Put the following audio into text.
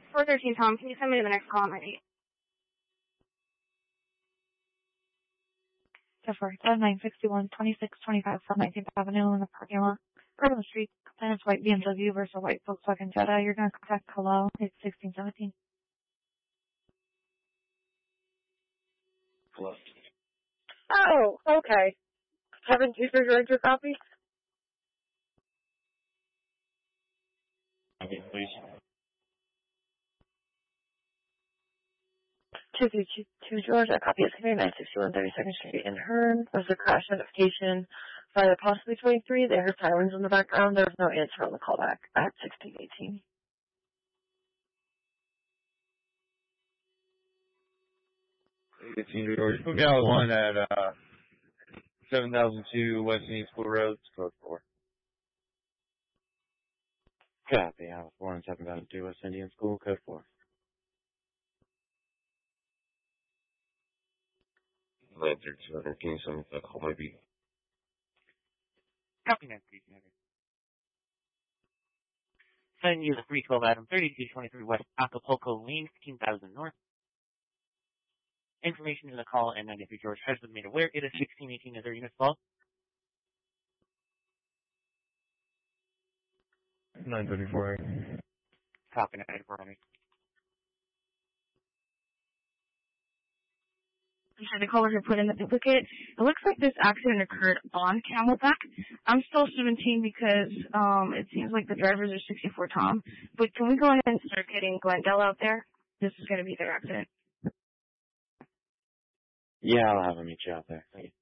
413 Tom, can you send me to the next call on my 8? So for 961 2625 from 19th Avenue in the parking lot. Right on the street, Planet's white BMW versus a white Volkswagen Jetta. You're going to contact hello. It's 1617. Hello. Oh, okay. Haven't you figured your copy? Okay, please. 232 George, a copy of 961 32nd Street in Hearn. Was a crash notification by possibly 23. They heard sirens in the background. There was no answer on the callback at 1618. It's George. We got one at 7002 West Indian School Road, code 4. Copy. I was born in 7002 West Indian School, code 4. Later, 200 some call maybe. Copy that, please, Never. Send you the 312 Adam 3223 West Acapulco Lane, 15,000 North. Information in the call and 93 George has been made aware. It is 1618 as our unit call. 934. Copy that, 9400. The callers are put in the duplicate. It looks like this accident occurred on Camelback. I'm still 17 because it seems like the drivers are 64 Tom. But can we go ahead and start getting Glendale out there? This is going to be their accident. Yeah, I'll have him meet you out there. Thank you.